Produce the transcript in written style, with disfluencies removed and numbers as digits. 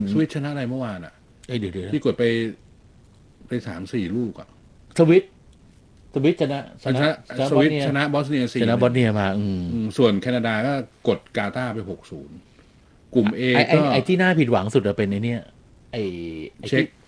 สวิตช์ชนะอะไรเมื่อวานอ่ะเดี๋ยวที่กดไป3-4 ลูกอ่ะสวิตสวิตชนะชนะชนะชนะสวิตบอสเนียชนะบอสเนียชสี่หนึ่งนะบอสเนียมาส่วนแคนาดาก็กดกาตาร์ไป6-0กลุ่มเอไอก็ที่น่าผิดหวังสุดอะเป็นไอเนี่ยไอไอที่เช็ค